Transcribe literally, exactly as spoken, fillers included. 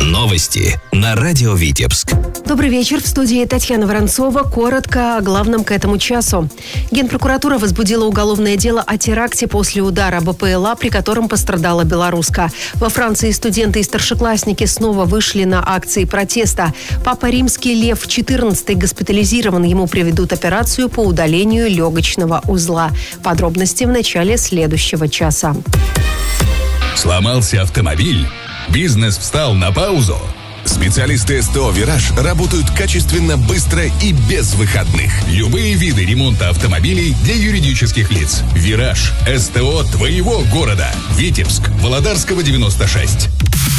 Новости на радио Витебск. Добрый вечер. В студии Татьяна Воронцова. Коротко о главном к этому часу. Генпрокуратура возбудила уголовное дело о теракте после удара БПЛА, при котором пострадала белоруска. Во Франции студенты и старшеклассники снова вышли на акции протеста. Папа Римский Лев четырнадцатый госпитализирован. Ему проведут операцию по удалению легочного узла. Подробности в начале следующего часа. Сломался автомобиль? Бизнес встал на паузу? Специалисты СТО «Вираж» работают качественно, быстро и без выходных. Любые виды ремонта автомобилей для юридических лиц. «Вираж» – СТО твоего города. Витебск, Володарского, девяносто шесть.